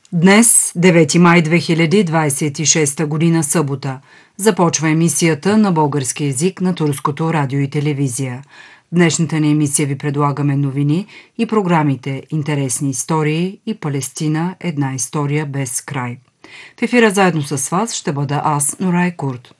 Днес, 9 май 2026 година, събота, започва емисията на български език на Турското радио и телевизия. В днешната ни емисия ви предлагаме новини и програмите "Интересни истории" и "Палестина – една история без край". В ефира заедно с вас ще бъда аз, Нурай Курт.